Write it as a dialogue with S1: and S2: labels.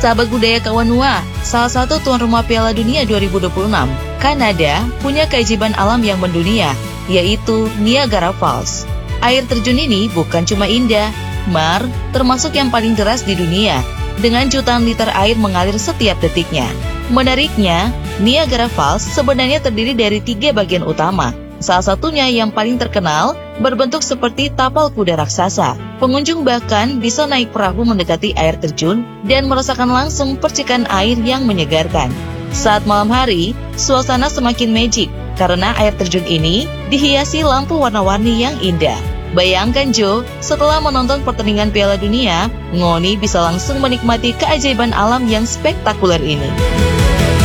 S1: Sahabat budaya Kawanua, salah satu tuan rumah Piala Dunia 2026, Kanada punya keajaiban alam yang mendunia, yaitu Niagara Falls. Air terjun ini bukan cuma indah, Mar, termasuk yang paling deras di dunia, dengan jutaan liter air mengalir setiap detiknya. Menariknya, Niagara Falls sebenarnya terdiri dari 3 bagian utama. Salah satunya yang paling terkenal berbentuk seperti tapal kuda raksasa. Pengunjung bahkan bisa naik perahu mendekati air terjun dan merasakan langsung percikan air yang menyegarkan. Saat malam hari, suasana semakin magic karena air terjun ini dihiasi lampu warna-warni yang indah. Bayangkan Jo, setelah menonton pertandingan Piala Dunia, Ngoni bisa langsung menikmati keajaiban alam yang spektakuler ini.